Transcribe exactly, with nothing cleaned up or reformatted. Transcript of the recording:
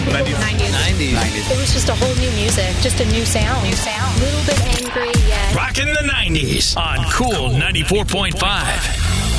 nineties. nineties. nineties. It was just a whole new music, just a new sound. New sound. A little bit angry, yeah. Rockin' the nineties on Cool ninety-four point five.